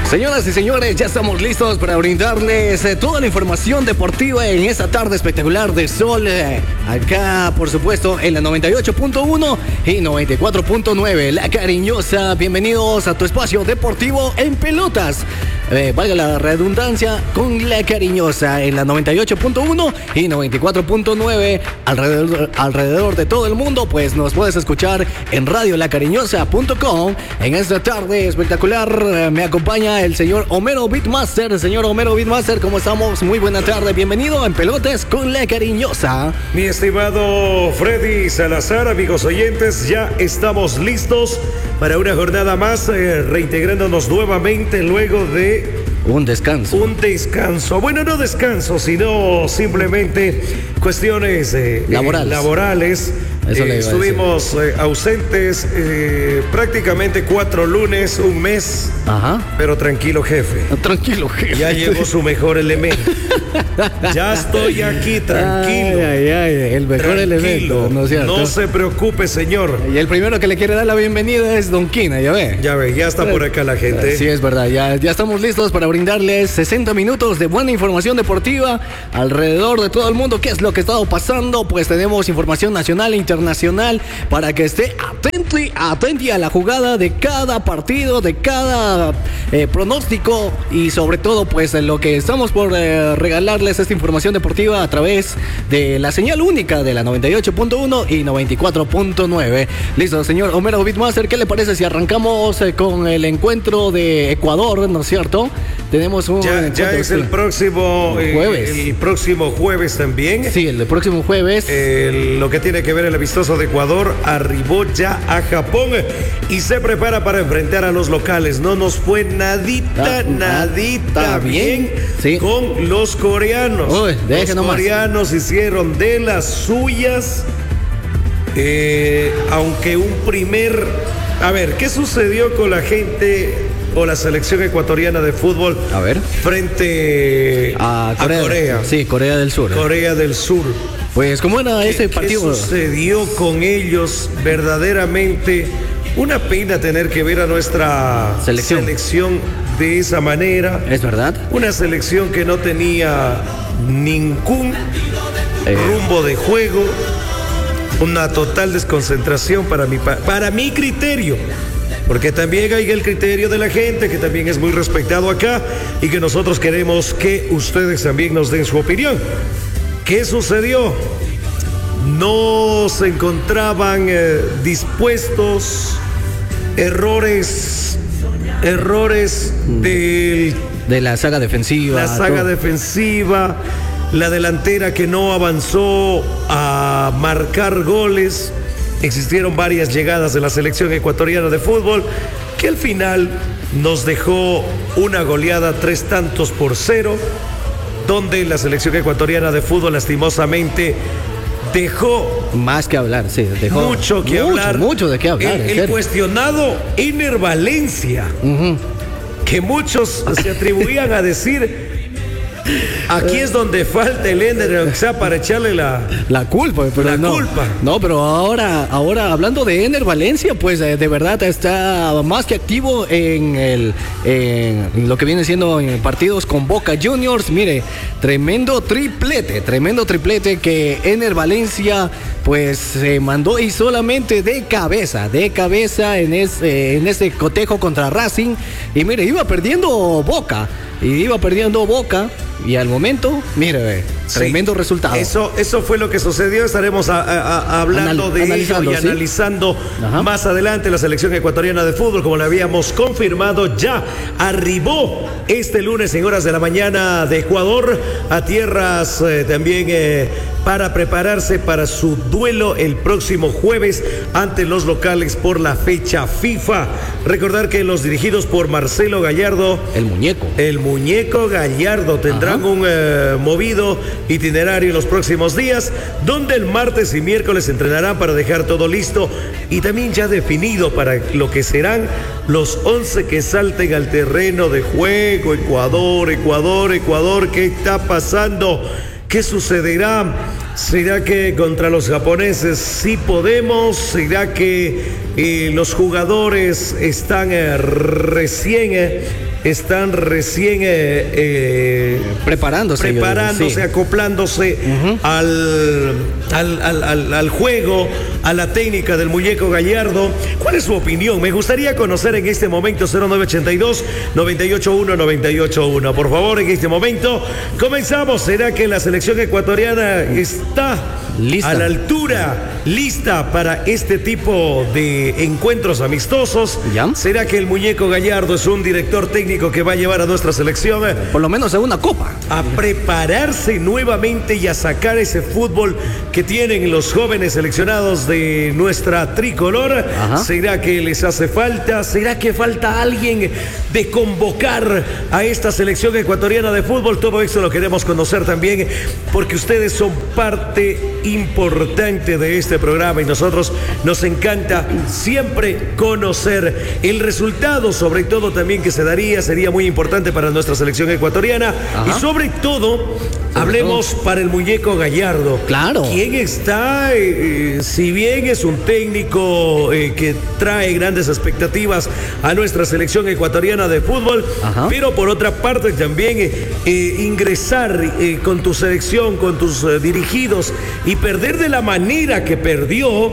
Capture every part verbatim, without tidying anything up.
Señoras y señores, ya estamos listos para brindarles eh, toda la información deportiva en esta tarde espectacular de sol. Eh, acá, por supuesto, en la noventa y ocho punto uno y noventa y cuatro punto nueve. La Cariñosa, bienvenidos a tu espacio deportivo en pelotas. Eh, valga la redundancia, con La Cariñosa en la noventa y ocho punto uno y noventa y cuatro punto nueve alrededor, alrededor de todo el mundo. Pues nos puedes escuchar en radio la cariñosa punto com. En esta tarde espectacular eh, me acompaña el señor Homero Beatmaster. Señor Homero Beatmaster, ¿cómo estamos? Muy buena tarde, bienvenido en Pelotas con La Cariñosa. Mi estimado Freddy Salazar, amigos oyentes, ya estamos listos para una jornada más, eh, reintegrándonos nuevamente luego de un descanso. Un descanso. Bueno, no descanso, sino simplemente cuestiones eh, laborales. Eh, laborales. Eso eh, le iba a estuvimos eh, ausentes eh, prácticamente cuatro lunes, un mes. Ajá. Pero tranquilo, jefe. Tranquilo, jefe. Ya llegó su mejor elemento. Ya estoy aquí, tranquilo. Ay, ay, ay, el mejor tranquilo, elemento, ¿no es cierto? No se preocupe, señor. Y el primero que le quiere dar la bienvenida es Don Quina, ya ve. Ya ve, ya está por acá la gente. Sí, es verdad, ya, ya estamos listos para brindarles sesenta minutos de buena información deportiva alrededor de todo el mundo. ¿Qué es lo que ha estado pasando? Pues tenemos información nacional e internacional para que esté atento y atenti a la jugada de cada partido, de cada eh, pronóstico y sobre todo pues en lo que estamos por eh, regalarles esta información deportiva a través de la señal única de la noventa y ocho punto uno y noventa y cuatro punto nueve. Listo, señor Homero Beatmaster, ¿qué le parece si arrancamos eh, con el encuentro de Ecuador, ¿no es cierto? Tenemos un ya, ya es el próximo el jueves. Eh, el próximo jueves también. Sí, el próximo jueves. Eh, lo que tiene que ver el amistoso de Ecuador arribó ya a Japón y se prepara para enfrentar a los locales. No nos fue nadita, ah, nadita bien, bien sí. con los coreanos. Uy, los nomás. coreanos hicieron de las suyas. Eh, aunque un primer... A ver, ¿qué sucedió con la gente o la selección ecuatoriana de fútbol? A ver. Frente a Corea. A Corea. Sí, Corea del Sur. Corea del Sur. Pues, ¿cómo era ese partido? ¿Qué sucedió con ellos? Verdaderamente una pena tener que ver a nuestra selección, selección de esa manera. ¿Es verdad? Una selección que no tenía ningún eh. rumbo de juego. Una total desconcentración para mi, para mi criterio. Porque también hay el criterio de la gente, que también es muy respetado acá, y que nosotros queremos que ustedes también nos den su opinión. ¿Qué sucedió? No se encontraban eh, dispuestos, errores, errores del, de la saga defensiva. La saga todo. defensiva. La delantera que no avanzó a marcar goles. Existieron varias llegadas de la selección ecuatoriana de fútbol que al final nos dejó una goleada tres tantos por cero, donde la selección ecuatoriana de fútbol lastimosamente dejó más que hablar, sí, dejó mucho que mucho, hablar. Mucho de qué hablar. El, el cuestionado Ener Valencia, uh-huh. que muchos se atribuían a decir... Aquí es donde falta el Ener, o sea, para echarle la, la culpa. Pero la no, culpa. No, pero ahora, ahora hablando de Ener Valencia, pues de, de verdad está más que activo en, el, en lo que viene siendo en partidos con Boca Juniors. Mire, tremendo triplete, tremendo triplete que Ener Valencia pues se mandó y solamente de cabeza, de cabeza en ese, en ese cotejo contra Racing. Y mire, iba perdiendo Boca. Y iba perdiendo Boca y al momento, mire, sí, tremendo resultado. Eso, eso fue lo que sucedió. Estaremos a, a, a hablando Anal, de ello y ¿sí? analizando Ajá. más adelante la selección ecuatoriana de fútbol, como le habíamos confirmado. Ya arribó este lunes en horas de la mañana de Ecuador a tierras eh, también eh, para prepararse para su duelo el próximo jueves ante los locales por la fecha FIFA. Recordar que los dirigidos por Marcelo Gallardo, el muñeco, el muñeco Gallardo, tendrán Ajá. un eh, movido itinerario en los próximos días, donde el martes y miércoles entrenarán para dejar todo listo y también ya definido para lo que serán los once que salten al terreno de juego. Ecuador, Ecuador, Ecuador, ¿qué está pasando? ¿Qué sucederá? ¿Será que contra los japoneses sí podemos? ¿Será que eh, los jugadores están eh, recién... Eh, están recién eh, eh, preparándose, preparándose, sí. acoplándose uh-huh. al, al, al, al, al juego, a la técnica del muñeco Gallardo. ¿Cuál es su opinión? Me gustaría conocer en este momento. Cero nueve ochenta y dos, noventa y ocho uno, noventa y ocho uno. Por favor, en este momento comenzamos. ¿Será que la selección ecuatoriana está lista, a la altura, lista para este tipo de encuentros amistosos? ¿Ya? ¿Será que el muñeco Gallardo es un director técnico que va a llevar a nuestra selección por lo menos a una copa, a prepararse nuevamente y a sacar ese fútbol que tienen los jóvenes seleccionados de nuestra tricolor? Ajá. ¿Será que les hace falta? ¿Será que falta alguien de convocar a esta selección ecuatoriana de fútbol? Todo eso lo queremos conocer también, porque ustedes son parte importante de este programa y nosotros nos encanta siempre conocer el resultado, sobre todo también que se daría, sería muy importante para nuestra selección ecuatoriana. Ajá. Y sobre todo, sobre hablemos todo. Para el muñeco Gallardo. Claro. ¿Quién está? Eh, si bien es un técnico eh, que trae grandes expectativas a nuestra selección ecuatoriana de fútbol, ajá, pero por otra parte también eh, eh, ingresar eh, con tu selección, con tus eh, dirigidos y perder de la manera que perdió,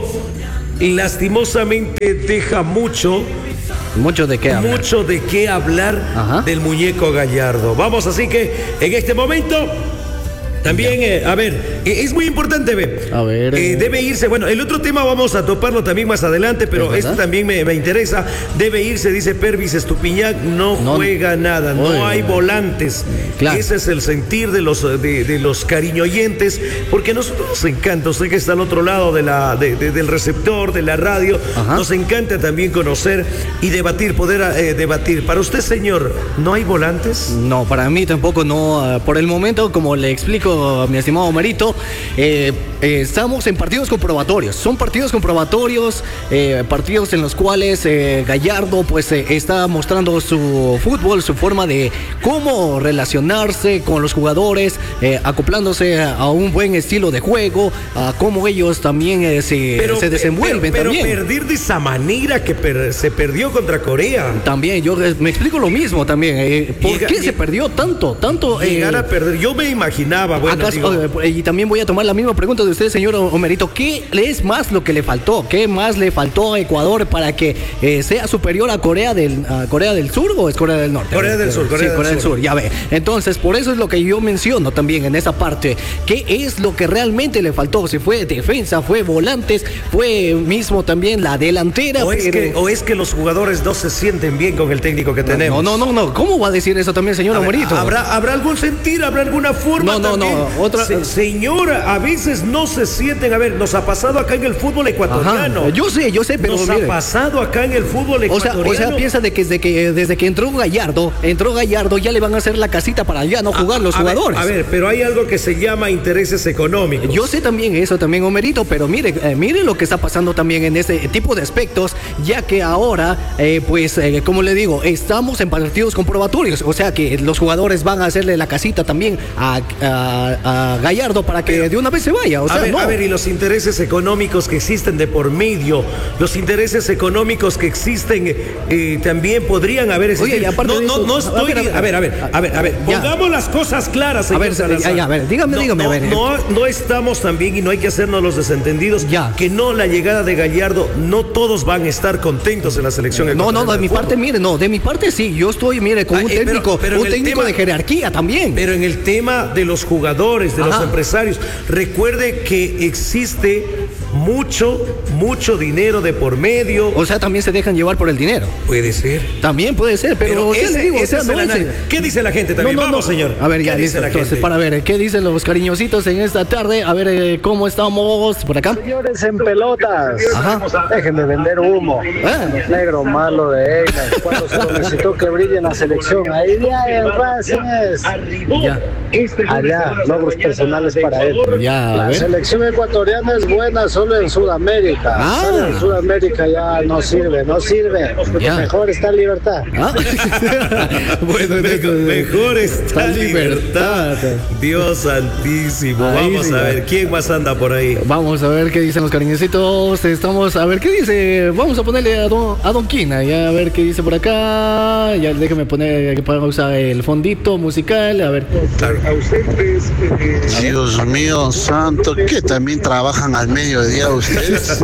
lastimosamente deja mucho. Mucho de qué hablar. Mucho de qué hablar Ajá. del muñeco Gallardo. Vamos, así que en este momento también, eh, a ver, eh, es muy importante, ve. A ver. Eh, debe irse, bueno, el otro tema vamos a toparlo también más adelante, pero esto también me, me interesa. Debe irse, dice Pervis Estupiñac, no, no juega nada, no, no hay no. volantes. Claro. Ese es el sentir de los, de, de los cariñoyentes, porque a nosotros nos encanta, usted que está al otro lado de la, de, de, del receptor, de la radio, Ajá. nos encanta también conocer y debatir, poder eh, debatir. Para usted, señor, ¿no hay volantes? No, para mí tampoco no. Por el momento, como le explico, mi estimado Merito, eh, eh, estamos en partidos comprobatorios. Son partidos comprobatorios, eh, partidos en los cuales eh, Gallardo pues eh, está mostrando su fútbol, su forma de cómo relacionarse con los jugadores, eh, acoplándose a, a un buen estilo de juego, a cómo ellos también eh, se, pero, se desenvuelven. Pero, pero también. perder de esa manera que per, se perdió contra Corea. También, yo eh, me explico lo mismo también. Eh, ¿Por Llega, qué se perdió tanto? tanto llegar eh, a perder. Yo me imaginaba. Bueno, ¿Acaso, y también voy a tomar la misma pregunta de usted, señor Omerito? ¿Qué es más lo que le faltó? ¿Qué más le faltó a Ecuador para que eh, sea superior a Corea del a Corea del Sur o es Corea del Norte? Corea del Sur, Corea, sí, Corea del, del Sur. Sur, ya ve. Entonces, por eso es lo que yo menciono también en esa parte. ¿Qué es lo que realmente le faltó? Si fue defensa, fue volantes, fue mismo también la delantera. O es, pero... que, o es que los jugadores no se sienten bien con el técnico que tenemos. No, no, no, no. ¿Cómo va a decir eso también, señor Omerito? ¿Habrá, ¿Habrá algún sentir? ¿Habrá alguna forma? No, no, también? no. Otra... Se, señora, a veces no se sienten. A ver, nos ha pasado acá en el fútbol ecuatoriano. Ajá. Yo sé, yo sé, pero nos mire, ha pasado acá en el fútbol ecuatoriano. O sea, o sea piensa de que desde que desde que entró Gallardo, entró Gallardo, ya le van a hacer la casita para allá no jugar a, los a jugadores. Ver, a ver, pero hay algo que se llama intereses económicos. Yo sé también eso, también Omerito, pero mire, eh, mire lo que está pasando también en ese tipo de aspectos, ya que ahora, eh, pues, eh, como le digo, estamos en partidos comprobatorios, o sea que los jugadores van a hacerle la casita también a, a, a Gallardo para que pero, de una vez se vaya. O sea, a ver, no. a ver, y los intereses económicos que existen de por medio, los intereses económicos que existen eh, también podrían haber existido. Oye, y aparte no, de no, eso, no estoy. A ver, a ver, a ver, a ver, a ver pongamos las cosas claras, señor a ver, Salazar. Ya, a ver, dígame, no, dígame, no, a ver. No, no estamos también, y no hay que hacernos los desentendidos, ya. que no la llegada de Gallardo, no todos van a estar contentos en la selección ecuatoriana. No, no, de, de mi fútbol. parte, mire, no, de mi parte sí, yo estoy, mire, con ah, un eh, técnico, pero, pero un técnico tema, de jerarquía también. Pero en el tema de los jugadores, de Ajá. los empresarios, recuerde que existe mucho, mucho dinero de por medio. O sea, también se dejan llevar por el dinero. Puede ser. También puede ser, pero, pero ese, le digo, ese o sea, no es ¿qué dice la gente también? No, no, Vamos, no. señor. A ver, ya dice listo, la entonces, gente? para ver, ¿qué dicen los cariñositos en esta tarde? A ver, eh, ¿cómo estamos por acá? Señores en pelotas. Ajá. Dejen de vender humo. Ah. Negro malo de ella. Cuando se lo necesitó que brille en la selección. Ahí ya el Racing es. Ya. Allá, logros personales para él. Ya, la selección ecuatoriana es buena, solo solo en Sudamérica. Ah. Solo en Sudamérica ya no sirve, no sirve. Ya. Mejor está en libertad. ¿Ah? Bueno, Mejor, mejor está libertad. Dios santísimo. Ahí Vamos sí, a ya. ver quién más anda por ahí. Vamos a ver qué dicen los cariñositos. Estamos a ver qué dice. Vamos a ponerle a Don, a Don Quina. Ya a ver qué dice por acá. Ya déjame poner para usar el fondito musical. A ver. Claro. Dios mío santo, que también trabajan al mediodía ustedes.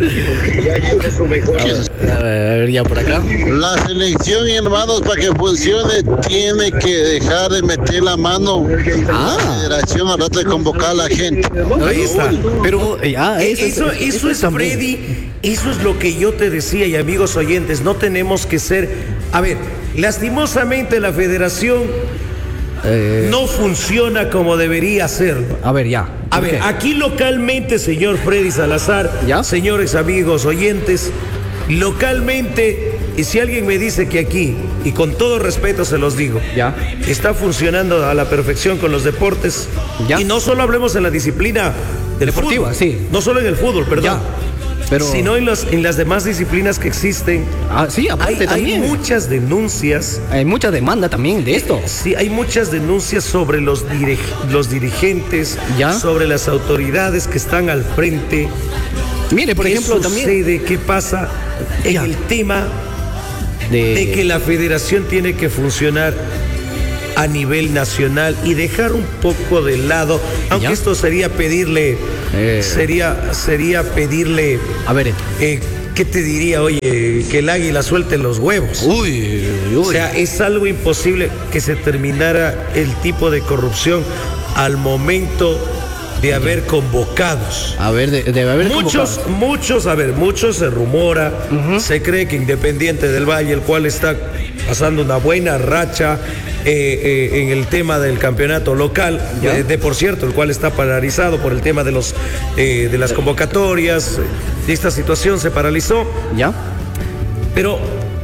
A ver, ya por acá. La selección, hermanos, para que funcione, tiene que dejar de meter la mano. Ah. La federación al rato de convocar a la gente. Ahí está. Pero ya, Eh, eso, Eso, eso es, también. Freddy, eso es lo que yo te decía, y amigos oyentes, no tenemos que ser... A ver, lastimosamente la federación Eh, no funciona como debería hacerlo. A ver, ya. A ¿Por ver, qué? aquí localmente, señor Freddy Salazar, ¿Ya? señores amigos oyentes, localmente, y si alguien me dice que aquí, y con todo respeto se los digo, Ya. está funcionando a la perfección con los deportes, Ya. y no solo hablemos en la disciplina del Deportiva, fútbol, sí. no solo en el fútbol, perdón, Ya. Pero. sino en, los, en las demás disciplinas que existen. Ah, sí, Hay, aparte hay también. muchas denuncias. Hay mucha demanda también de esto. Sí, hay muchas denuncias sobre los, dirig- los dirigentes, ¿Ya? sobre las autoridades que están al frente. Mire, por ¿Qué ejemplo, también. sucede? ¿Qué pasa en Ya. el tema De, de que la federación tiene que funcionar a nivel nacional y dejar un poco de lado, aunque ¿Ya? esto sería pedirle, Eh. sería, sería pedirle, A ver. eh, ¿qué te diría? Oye, que el águila suelte los huevos. Uy, uy. O sea, es algo imposible que se terminara el tipo de corrupción al momento de haber convocados. A ver, de- debe haber. Muchos, convocado. muchos, a ver, muchos se rumora, se cree que Independiente del Valle, el cual está pasando una buena racha eh, eh, en el tema del campeonato local, ¿Ya? de, de, por cierto, el cual está paralizado por el tema de los eh, de las convocatorias, de esta situación se paralizó, ¿Ya? pero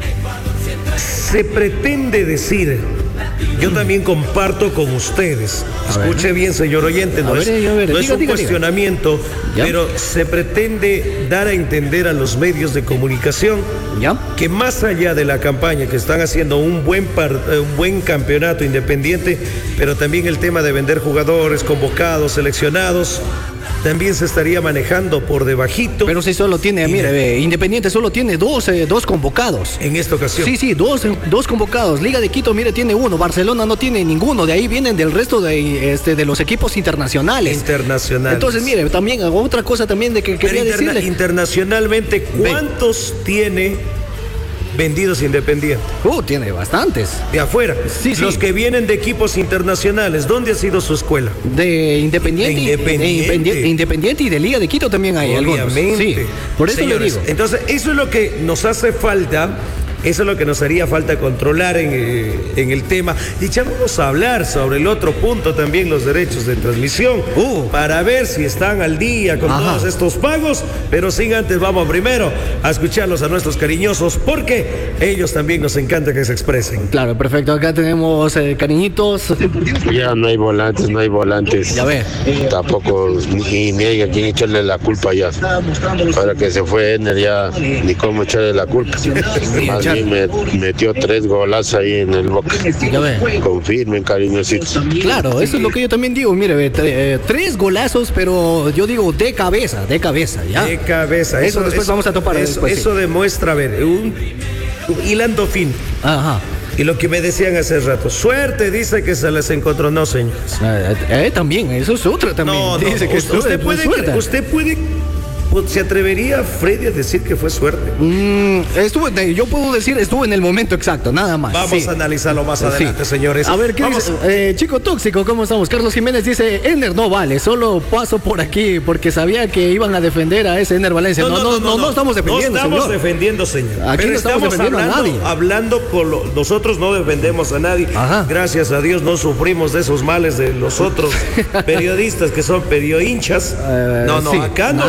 se pretende decir, yo también comparto con ustedes, A escuche ver. bien, señor oyente, no A es, ver, a ver, no diga, es un diga, diga. cuestionamiento, ¿Ya? pero se pretende dar a entender a los medios de comunicación ¿Ya? que más allá de la campaña, que están haciendo un buen, par- eh, un buen campeonato independiente, pero también el tema de vender jugadores convocados, seleccionados, también se estaría manejando por debajito Pero si solo tiene, mire, ve, Independiente solo tiene dos, eh, dos convocados. en esta ocasión. Sí, sí, dos, dos convocados. Liga de Quito, mire, tiene uno. Barcelona no tiene ninguno. De ahí vienen del resto de, este, de los equipos internacionales. Internacionales. Entonces, mire, también otra cosa también de que Pero quería interna- decirle. internacionalmente, ¿cuántos tiene vendidos Independiente? Uh, tiene bastantes. De afuera. Sí, sí. Los que vienen de equipos internacionales, ¿dónde ha sido su escuela? De Independiente, De y- Independiente. de Independiente, Independiente y de Liga de Quito también hay algunos. Obviamente. Sí, por eso Señores, le digo. entonces, eso es lo que nos hace falta. Eso es lo que nos haría falta controlar en, eh, en el tema. Y ya vamos a hablar sobre el otro punto también, los derechos de transmisión, Uh. para ver si están al día con Ajá. todos estos pagos. Pero sin antes, vamos primero a escucharlos a nuestros cariñosos, porque ellos también nos encanta que se expresen. Claro, perfecto. Acá tenemos eh, cariñitos. Ya no hay volantes, no hay volantes. Ya ve. Tampoco ni, ni hay a quien echarle la culpa ya. Ahora que se fue Ener ya ni cómo echarle la culpa. Más bien me metió tres golazos ahí en el Boca. Ya ve. Confirmen, cariñositos. Claro, eso es lo que yo también digo. Mire, ve, tre- eh, tres golazos, pero yo digo de cabeza, de cabeza, ¿ya? De cabeza. Eso después vamos a topar Eso, después, sí. eso demuestra, a ver, un, un hilando fin. Ajá. Y lo que me decían hace rato, suerte dice que se les encontró, no señores. Eh, eh, también, eso es otra también. No, no, Dice que usted, usted es puede, suerte. usted puede, pues, se atrevería Freddy a decir que fue suerte. Mm, estuve, de- yo puedo decir, estuve en el momento exacto, nada más. Vamos sí. a analizarlo más Sí. adelante, señores. A ver, ¿qué Vamos. dice? Eh, chico tóxico, ¿cómo estamos? Carlos Jiménez dice, Ener no vale, solo paso por aquí porque sabía que iban a defender a ese Ener Valencia. No, no, no, no, estamos defendiendo, No estamos señor. defendiendo, señor. Aquí Pero no estamos defendiendo a hablando, nadie. hablando con lo- nosotros no defendemos a nadie. Ajá. Gracias a Dios no sufrimos de esos males de los otros periodistas que son periohinchas. Eh, no, no, sí, acá nada, nosotros nada. la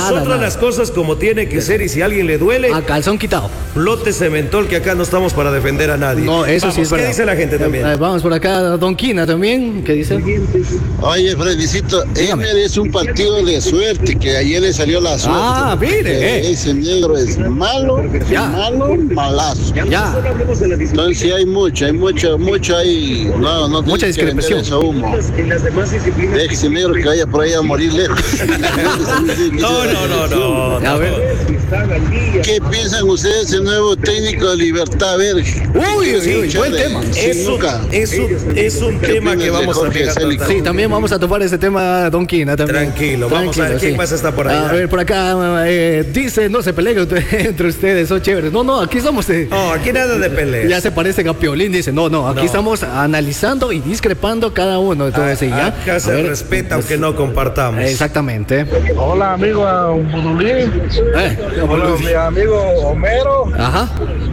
las cosas como tiene que ser y si a alguien le duele, a calzón quitado. lote cementol, que acá no estamos para defender a nadie. No, eso Vamos, sí es ¿qué verdad. dice la gente también? Eh, vamos por acá, Don Quina también, ¿qué dice? Oye, Fredicito, Dígame. Emer es un partido de suerte, que ayer le salió la suerte. Ah, mire, eh. Ese negro es malo, Ya. malo, malazo. Ya, Entonces sí hay mucho, hay mucho, mucho ahí. No, no Mucha tienes que vender discrepación. eso humo. Deje ese negro que vaya por ahí a morir lejos. No, no, no, no. a ver. ¿Qué piensan ustedes del nuevo técnico de Libertad Verde? Uy, uy, uy, buen tema. Es un, es un, es un ¿Qué tema opinas que de vamos a Jorge fijar Célico? Sí, también vamos a topar ese tema, Don Quina, también. Tranquilo, vamos a ver quién más está por ahí. A ver, por acá eh, dice, no se peleen entre ustedes, son chéveres. No, no, aquí estamos... eh, No, aquí nada de peleas. ya se parecen a Piolín, dice, no, no, aquí No. estamos analizando y discrepando cada uno. Entonces, sí, ya. Acá A se ver, respeta pues, aunque no compartamos. Exactamente. Hola, amigo Budulín. Eh, Hola, mi amigo Homero. Ajá,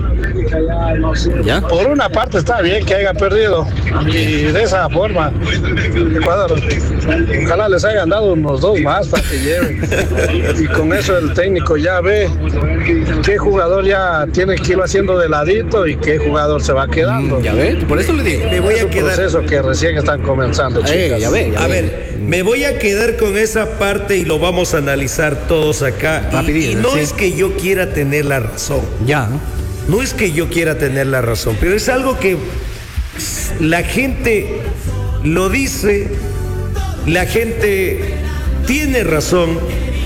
ya. Por una parte está bien que haya perdido y de esa forma, Ecuador, ojalá les hayan dado unos dos más para que lleven y con eso el técnico ya ve qué jugador ya tiene que ir haciendo de ladito y qué jugador se va quedando. Mm, ya ve, por eso le digo. Me voy Es a un quedar. proceso que recién están comenzando, Eh, chicas. ya ve, ya A ve. ver, me voy a quedar con esa parte y lo vamos a analizar todos acá. Y, Rapidito, y no sí. es que yo quiera tener la razón. Ya. No es que yo quiera tener la razón, pero es algo que la gente lo dice, la gente tiene razón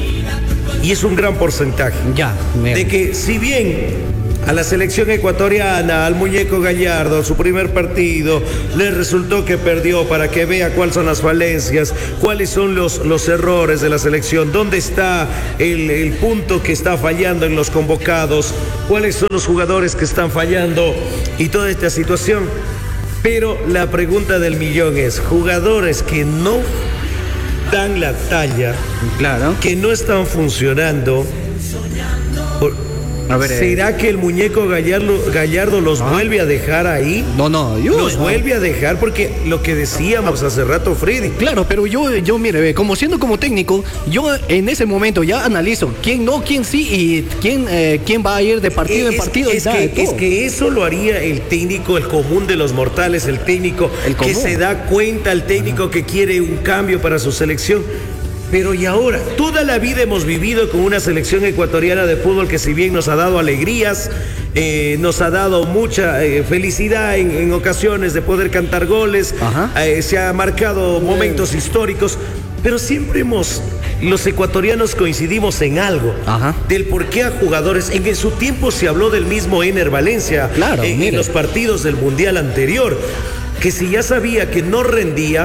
y es un gran porcentaje. Ya, mira. De que si bien a la selección ecuatoriana, al muñeco Gallardo, su primer partido, le resultó que perdió, para que vea cuáles son las falencias, cuáles son los, los errores de la selección, dónde está el, el punto que está fallando en los convocados, cuáles son los jugadores que están fallando y toda esta situación. Pero la pregunta del millón es, jugadores que no dan la talla, Claro. que no están funcionando, por- A ver, eh. ¿será que el muñeco Gallardo, Gallardo los Ah. vuelve a dejar ahí? No, no, yo. Los no. vuelve a dejar porque lo que decíamos hace rato, Freddy. Claro, pero yo, yo mire, ve, como siendo como técnico, yo en ese momento ya analizo quién no, quién sí y quién, eh, quién va a ir de partido en Es- partido. y es, nada de que, es todo. que eso lo haría el técnico, el común de los mortales, el técnico El que común. se da cuenta, el técnico que quiere un cambio para su selección. Pero y ahora, toda la vida hemos vivido con una selección ecuatoriana de fútbol que si bien nos ha dado alegrías, eh, nos ha dado mucha eh, felicidad en, en ocasiones de poder cantar goles, Ajá. eh, se ha marcado momentos históricos, pero siempre hemos, los ecuatorianos coincidimos en algo, Ajá. del por qué a jugadores, en su tiempo se habló del mismo Ener Valencia, Claro, en, en mire. los partidos del Mundial anterior, que si ya sabía que no rendía,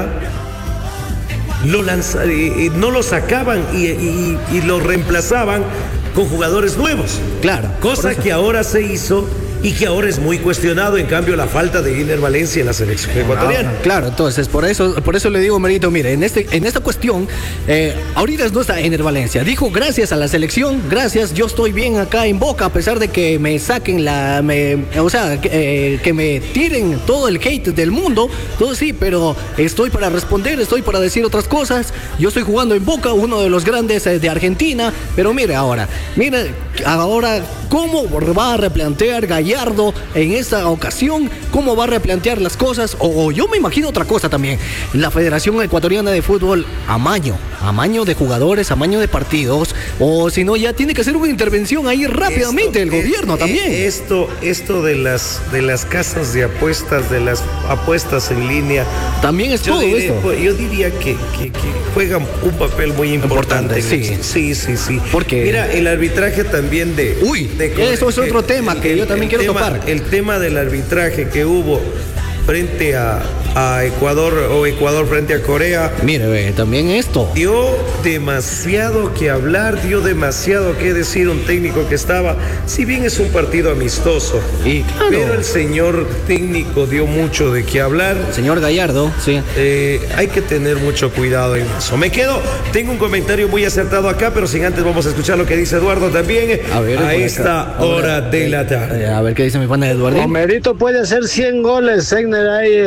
lo lanza- eh, eh, no lo sacaban y, y- y lo reemplazaban con jugadores nuevos. Claro. Cosa por eso. que ahora se hizo y que ahora es muy cuestionado, en cambio, la falta de Ener Valencia en la selección ecuatoriana. Ah, claro, entonces por eso, por eso le digo, Merito, mire, en este, en esta cuestión, eh, ahorita no está Ener Valencia. Dijo gracias a la selección, gracias, yo estoy bien acá en Boca, a pesar de que me saquen la, me- o sea, que, eh, que me tiren todo el hate del mundo, todo sí, pero estoy para responder, estoy para decir otras cosas. Yo estoy jugando en Boca, uno de los grandes eh, de Argentina, pero mire ahora, mire ahora cómo va a replantear Gallardo en esta ocasión, cómo va a replantear las cosas, o, o yo me imagino otra cosa también, la Federación Ecuatoriana de Fútbol, amaño, amaño de jugadores, amaño de partidos, o si no ya tiene que hacer una intervención ahí rápidamente el Esto, gobierno eh, también. eh, Esto, esto de las de las casas de apuestas, de las apuestas en línea, También es yo, todo diré- esto. pues, yo diría que, que- que juegan un papel muy importante. Importante, en sí. esto. sí, sí, sí. Porque- Mira, el arbitraje también de. Uy, de- eso es otro tema que yo también quiero tema- topar. El tema del arbitraje que hubo frente a, a Ecuador o Ecuador frente a Corea. Mire, ve, también esto. Dio demasiado que hablar, dio demasiado que decir un técnico que estaba, si bien es un partido amistoso, Y claro, pero el señor técnico dio mucho de qué hablar. señor Gallardo, sí. Eh, hay que tener mucho cuidado en eso. Me quedo, tengo un comentario muy acertado acá, pero sin antes vamos a escuchar lo que dice Eduardo también A ver, por acá. esta Ahora, hora de la tarde. Eh, a ver qué dice mi pana Eduardo. Homerito puede hacer cien goles, Segner ahí en Boca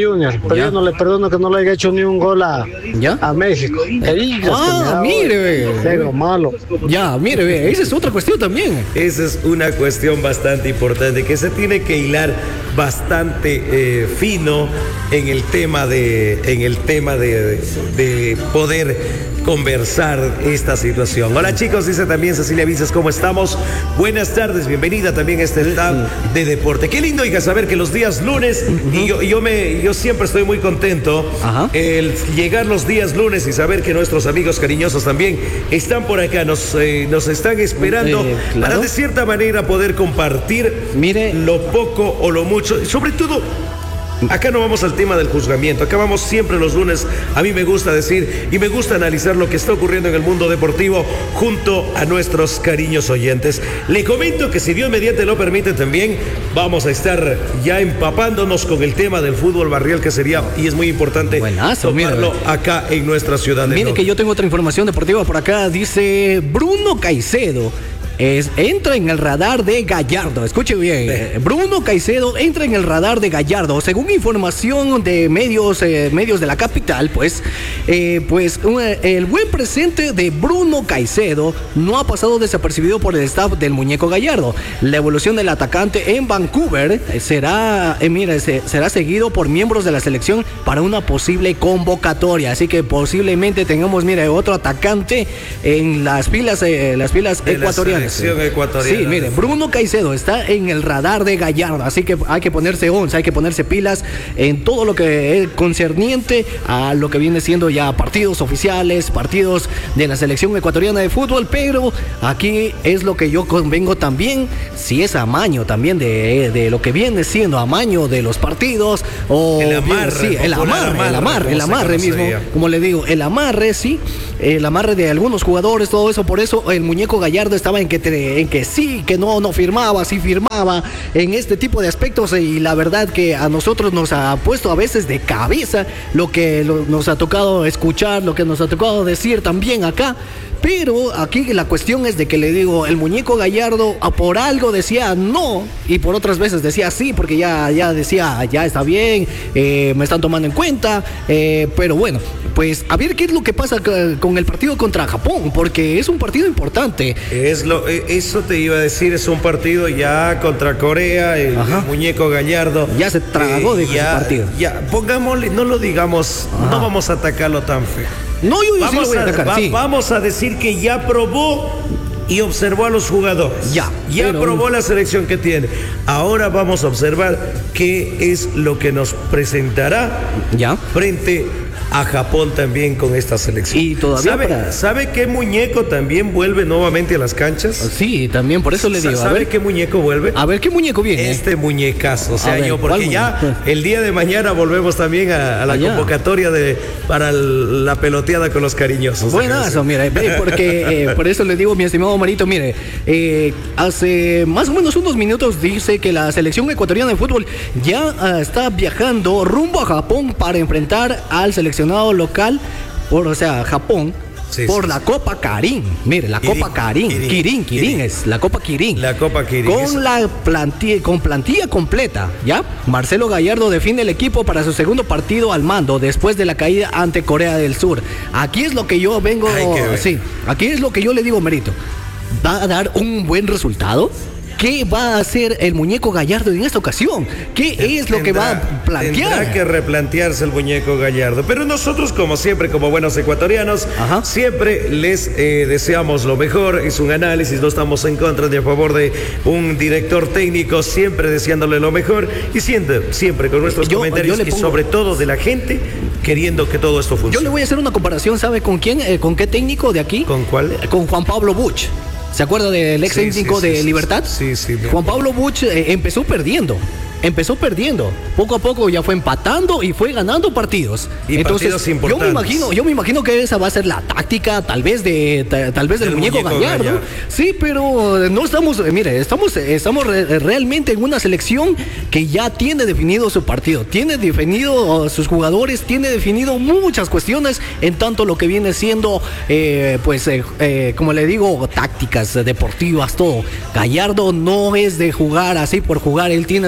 Junior, pero Ya. yo no le perdono que no le haya hecho ni un gol a, ¿Ya? a México. Heridas Ah, que me da, mire, güey. ve. Negro malo. Ya, mire, ve, esa es otra cuestión también. Esa es una cuestión bastante importante que se tiene que hilar bastante eh, fino en el tema de en el tema de, de poder conversar esta situación. Hola chicos, dice también Cecilia Vices, ¿cómo estamos? Buenas tardes, bienvenida también a este tab de deporte. Qué lindo, oiga, saber que los días lunes, uh-huh. y yo, yo, me, yo siempre estoy muy contento, Ajá. el llegar los días lunes y saber que nuestros amigos cariñosos también están por acá, nos, eh, nos están esperando eh, claro. para de cierta manera poder compartir Mire. lo poco o lo mucho, sobre todo. Acá no vamos al tema del juzgamiento, acá vamos siempre los lunes, a mí me gusta decir y me gusta analizar lo que está ocurriendo en el mundo deportivo junto a nuestros cariños oyentes. Le comento que si Dios mediante lo permite también vamos a estar ya empapándonos con el tema del fútbol barrial que sería, y es muy importante Buenazo, tomarlo mire, acá en nuestra ciudad de Mire Norte. Que yo tengo otra información deportiva por acá, dice Bruno Caicedo. Es, entra en el radar de Gallardo. Escuche bien, eh, Bruno Caicedo entra en el radar de Gallardo. Según información de medios, eh, medios de la capital, pues, eh, pues uh, el buen presente de Bruno Caicedo no ha pasado desapercibido por el staff del muñeco Gallardo. La evolución del atacante en Vancouver eh, será, eh, mira, se, será seguido por miembros de la selección para una posible convocatoria. Así que posiblemente tengamos, mira, otro atacante en las filas, eh, las filas de ecuatorianas. Ecuatoriana. Sí, mire, Bruno Caicedo está en el radar de Gallardo, así que hay que ponerse once, hay que ponerse pilas en todo lo que es concerniente a lo que viene siendo ya partidos oficiales, partidos de la selección ecuatoriana de fútbol, pero aquí es lo que yo convengo también, si es amaño también de, de lo que viene siendo amaño de los partidos, o el amarre, bien, sí, el amarre, amarre, el amarre, el amarre mismo, como le digo, el amarre, sí, el amarre de algunos jugadores, todo eso, por eso el muñeco Gallardo estaba en que te, en que sí, que no, no firmaba, sí firmaba en este tipo de aspectos, y la verdad que a nosotros nos ha puesto a veces de cabeza lo que lo, nos ha tocado escuchar, lo que nos ha tocado decir también acá. Pero aquí la cuestión es de que le digo, el muñeco Gallardo por algo decía no, y por otras veces decía sí, porque ya, ya decía, ya está bien, eh, me están tomando en cuenta, eh, pero bueno, pues a ver qué es lo que pasa con el partido contra Japón, porque es un partido importante. Es lo, eso te iba a decir, es un partido ya contra Corea, el, el muñeco Gallardo. Ya se tragó eh, de ese partido. Ya, pongámosle, no lo digamos, Ajá. no vamos a atacarlo tan feo. No, yo, yo vamos, sí lo voy a atacar, a, va, sí. vamos a decir que ya probó y observó a los jugadores. Ya. Ya pero... probó la selección que tiene. Ahora vamos a observar qué es lo que nos presentará ya. frente a Japón también con esta selección. Y todavía ¿Sabe, para... ¿Sabe qué muñeco también vuelve nuevamente a las canchas? Sí, también, por eso le digo. ¿Sabe a ver qué muñeco vuelve? A ver qué muñeco viene. Este muñecazo, o sea, ver, yo, porque ya muñeco? el día de mañana volvemos también a, a la Allá. convocatoria de para el, la peloteada con los cariñosos. Buenazo, mire, porque eh, por eso le digo, mi estimado Marito, mire, eh, hace más o menos unos minutos dice que la selección ecuatoriana de fútbol ya uh, está viajando rumbo a Japón para enfrentar al seleccionado local, por, o sea, Japón. Sí, por sí, la sí. Copa Kirin, mire, la Kirin, Copa Kirin, Kirin, Kirin, Kirin es la Copa Kirin. La Copa Kirin. Con es... la plantilla, con plantilla completa, ¿ya? Marcelo Gallardo define el equipo para su segundo partido al mando después de la caída ante Corea del Sur. Aquí es lo que yo vengo, sí, aquí es lo que yo le digo, Merito. ¿Va a dar un buen resultado? ¿Qué va a hacer el muñeco Gallardo en esta ocasión? ¿Qué es lo tendrá, que va a plantear? Tendrá que replantearse el muñeco Gallardo. Pero nosotros, como siempre, como buenos ecuatorianos, Ajá. siempre les eh, deseamos lo mejor. Es un análisis, no estamos en contra ni a favor de un director técnico, siempre deseándole lo mejor y siempre, siempre con nuestros yo, comentarios yo pongo... y sobre todo de la gente queriendo que todo esto funcione. Yo le voy a hacer una comparación, ¿sabe con quién? Eh, ¿Con qué técnico de aquí? ¿Con cuál? Eh, con Juan Pablo Buch. ¿Se acuerda del ex técnico sí, sí, de sí, Libertad? Sí, sí. sí Juan Pablo Buch eh, empezó perdiendo. Empezó perdiendo. Poco a poco ya fue empatando y fue ganando partidos. Y Entonces, partidos importantes. yo me imagino, yo me imagino que esa va a ser la táctica, tal vez de, tal vez del El muñeco, muñeco Gallardo. Gallardo. Sí, pero no estamos, eh, mire, estamos, estamos re, realmente en una selección que ya tiene definido su partido, tiene definido sus jugadores, tiene definido muchas cuestiones en tanto lo que viene siendo, eh, pues, eh, eh, como le digo, tácticas deportivas, todo. Gallardo no es de jugar así por jugar, él tiene su táctica.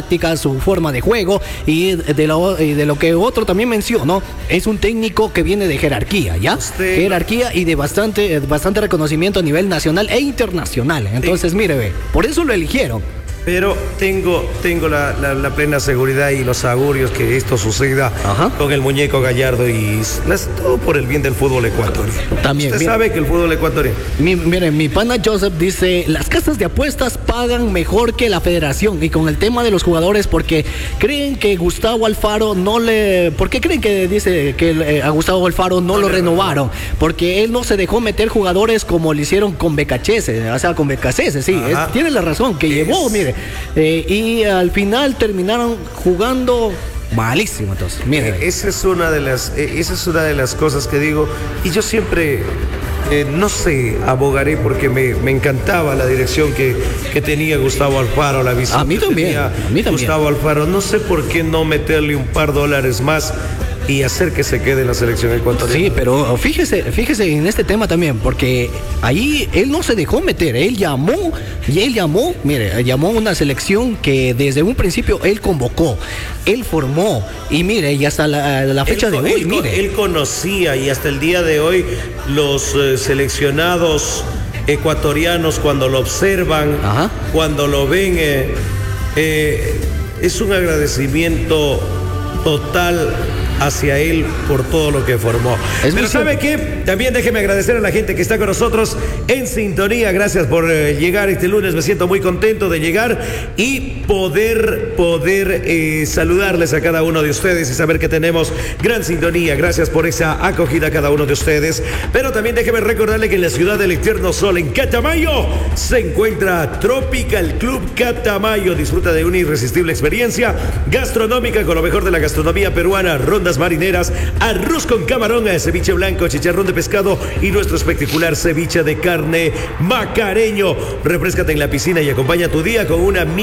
táctica, su forma de juego y de lo, y de lo que otro también mencionó, es un técnico que viene de jerarquía, ¿ya? Usted... Jerarquía y de bastante, bastante reconocimiento a nivel nacional e internacional. Entonces, sí. mire, ve, por eso lo eligieron. Pero tengo, tengo la, la, la plena seguridad y los augurios que esto suceda Ajá. con el muñeco Gallardo y las, todo por el bien del fútbol ecuatoriano. También. Usted mira, sabe que el fútbol ecuatoriano. Mi, miren, mi pana Joseph dice, las casas de apuestas pagan mejor que la federación y con el tema de los jugadores porque creen que Gustavo Alfaro no le... ¿Por qué creen que dice que eh, a Gustavo Alfaro no, no lo renovaron? Porque él no se dejó meter jugadores como lo hicieron con Becachese, o sea, con Becachese, sí, es, tiene la razón, que es... llevó, mire. Eh, y al final terminaron jugando malísimo. Entonces, mire. Eh, esa es una de las, eh, esa es una de las cosas que digo. Y yo siempre, eh, no sé, abogaré porque me, me encantaba la dirección que, que tenía Gustavo Alfaro, la visión a mí que también, tenía a mí también. Gustavo Alfaro. No sé por qué no meterle un par de dólares más y hacer que se quede en la selección ecuatoriana. Sí, pero fíjese, fíjese en este tema también, porque ahí él no se dejó meter, él llamó, y él llamó, mire, llamó una selección que desde un principio él convocó, él formó, y mire, y hasta la, la fecha él, de hoy, él, mire. Él conocía, y hasta el día de hoy, los eh, seleccionados ecuatorianos, cuando lo observan, Ajá. cuando lo ven, eh, eh, es un agradecimiento total hacia él por todo lo que formó. Es Pero ¿sabe qué? También déjeme agradecer a la gente que está con nosotros en sintonía. Gracias por eh, llegar este lunes. Me siento muy contento de llegar y poder, poder eh, saludarles a cada uno de ustedes y saber que tenemos gran sintonía. Gracias por esa acogida a cada uno de ustedes. Pero también déjeme recordarle que en la ciudad del Eterno Sol, en Catamayo, se encuentra Tropical Club Catamayo. Disfruta de una irresistible experiencia gastronómica con lo mejor de la gastronomía peruana. Ronda marineras, arroz con camarón, ceviche blanco, chicharrón de pescado y nuestro espectacular ceviche de carne macareño. Refréscate en la piscina y acompaña tu día con una